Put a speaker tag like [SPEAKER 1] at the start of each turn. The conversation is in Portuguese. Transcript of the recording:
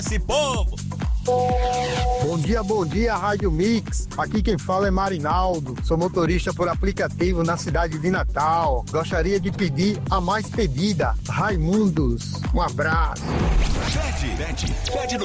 [SPEAKER 1] esse povo.
[SPEAKER 2] Bom dia, Rádio Mix. Aqui quem fala é Marinaldo. Sou motorista por aplicativo na cidade de Natal. Gostaria de pedir a mais pedida, Raimundos. Um abraço.
[SPEAKER 1] Pede